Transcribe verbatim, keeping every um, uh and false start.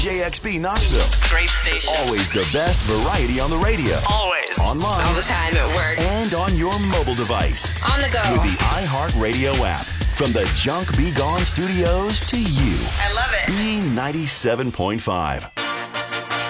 J X B Knoxville. Great station. Always the best variety on the radio. Always. Online. All the time at work. And on your mobile device. On the go. With the iHeartRadio app. From the Junk Be Gone studios to you. I love it. B ninety-seven point five.